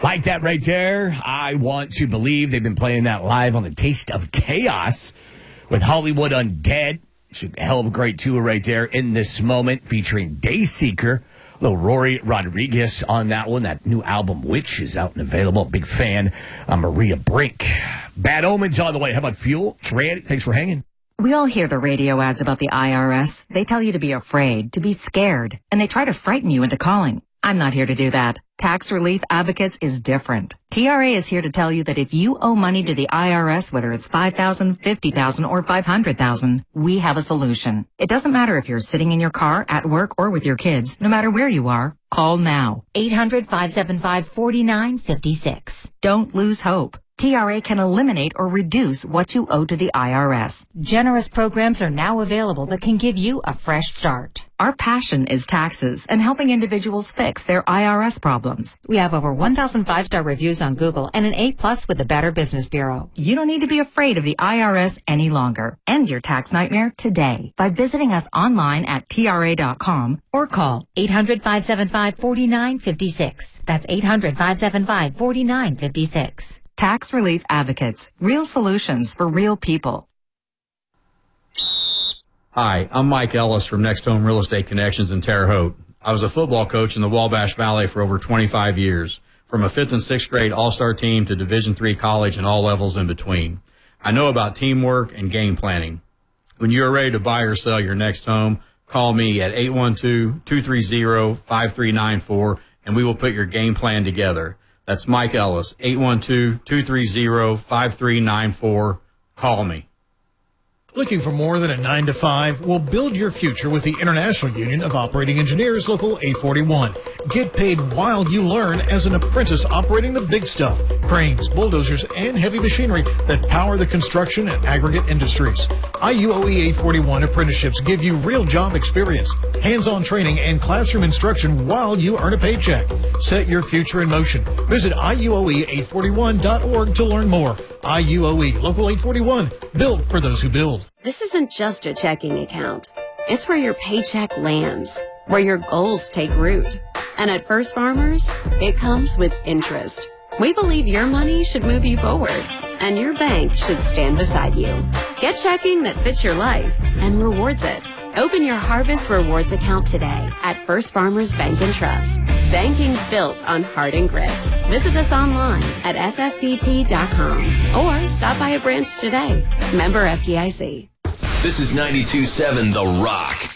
Like that right there. I want to believe they've been playing that live on the Taste of Chaos with Hollywood Undead. Should a hell of a great tour right there in this moment, featuring Dayseeker. Little Rory Rodriguez on that one. That new album, Witch, is out and available. Big fan. Maria Brink. Bad Omens on the way. How about Fuel? It's Randy. Thanks for hanging. We all hear the radio ads about the IRS. They tell you to be afraid, to be scared, and they try to frighten you into calling. I'm not here to do that. Tax Relief Advocates is different. TRA is here to tell you that if you owe money to the IRS, whether it's $5,000, $50,000, or $500,000, we have a solution. It doesn't matter if you're sitting in your car, at work, or with your kids. No matter where you are, call now. 800-575-4956. Don't lose hope. TRA can eliminate or reduce what you owe to the IRS. Generous programs are now available that can give you a fresh start. Our passion is taxes and helping individuals fix their IRS problems. We have over 1,000 5-star reviews on Google and an A+ with the Better Business Bureau. You don't need to be afraid of the IRS any longer. End your tax nightmare today by visiting us online at TRA.com or call 800-575-4956. That's 800-575-4956. Tax Relief Advocates. Real solutions for real people. Hi, I'm Mike Ellis from Next Home Real Estate Connections in Terre Haute. I was a football coach in the Wabash Valley for over 25 years, from a 5th and 6th grade all-star team to Division III college and all levels in between. I know about teamwork and game planning. When you are ready to buy or sell your next home, call me at 812-230-5394, and we will put your game plan together. That's Mike Ellis, 812-230-5394. Call me. Looking for more than a 9-to-5? Well, build your future with the International Union of Operating Engineers, Local 841. Get paid while you learn as an apprentice operating the big stuff, cranes, bulldozers, and heavy machinery that power the construction and aggregate industries. IUOE 841 apprenticeships give you real job experience, hands-on training, and classroom instruction while you earn a paycheck. Set your future in motion. Visit IUOE841.org to learn more. IUOE Local 841, built for those who build. This isn't just a checking account. It's where your paycheck lands, where your goals take root. And at First Farmers, it comes with interest. We believe your money should move you forward, and your bank should stand beside you. Get checking that fits your life and rewards it. Open your Harvest Rewards account today at First Farmers Bank and Trust. Banking built on heart and grit. Visit us online at ffbt.com or stop by a branch today. Member FDIC. This is 92.7 The Rock.